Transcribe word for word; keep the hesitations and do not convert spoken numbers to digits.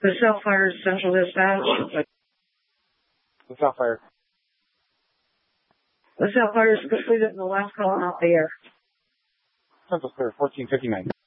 The cell fire is Central Dispatch. The cell fire. The cell fire is completed in the last call off the air. Central Clear, fourteen fifty-nine.